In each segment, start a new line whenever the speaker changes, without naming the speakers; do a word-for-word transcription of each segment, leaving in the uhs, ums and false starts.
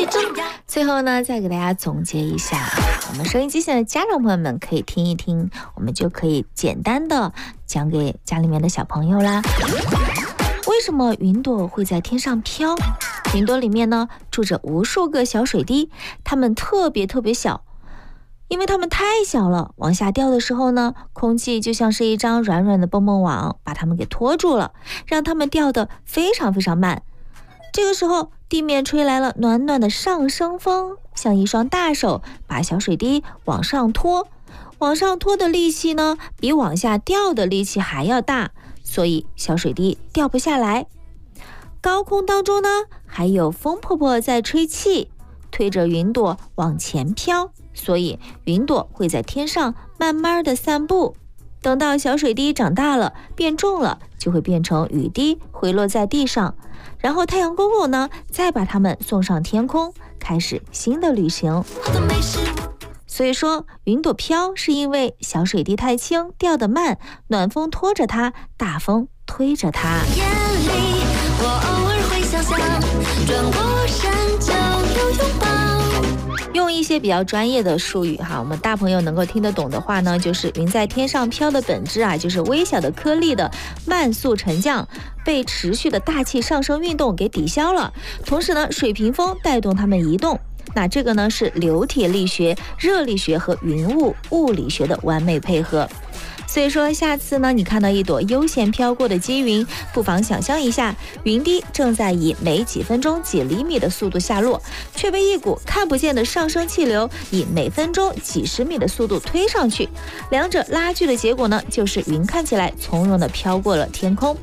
最后呢，再给大家总结一下，我们收音机前的家长朋友们可以听一听，我们就可以简单的讲给家里面的小朋友啦。为什么云朵会在天上飘？云朵里面呢住着无数个小水滴，它们特别特别小，因为它们太小了，往下掉的时候呢，空气就像是一张软软的蹦蹦网，把它们给拖住了，让它们掉得非常非常慢。这个时候，地面吹来了暖暖的上升风，像一双大手把小水滴往上拖，往上拖的力气呢，比往下掉的力气还要大，所以小水滴掉不下来。高空当中呢，还有风婆婆在吹气，推着云朵往前飘，所以云朵会在天上慢慢的散步。等到小水滴长大了，变重了，就会变成雨滴回落在地上，然后太阳公公呢，再把它们送上天空，开始新的旅行。所以说，云朵飘是因为小水滴太轻，掉得慢，暖风拖着它，大风推着它。我偶尔会想想，转过身就有拥抱。用一些比较专业的术语哈，我们大朋友能够听得懂的话呢，就是云在天上飘的本质啊，就是微小的颗粒的慢速沉降被持续的大气上升运动给抵消了，同时呢，水平风带动它们移动。那这个呢是流体力学、热力学和云雾物理学的完美配合。所以说下次呢，你看到一朵悠闲飘过的积云，不妨想象一下，云滴正在以每几分钟几厘米的速度下落，却被一股看不见的上升气流以每分钟几十米的速度推上去，两者拉锯的结果呢，就是云看起来从容地飘过了天空。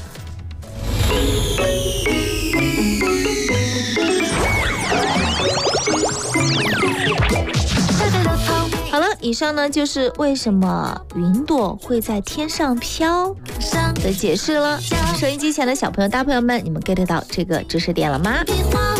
好了，以上呢就是为什么云朵会在天上飘的解释了。收音机前的小朋友大朋友们，你们 get 到这个知识点了吗？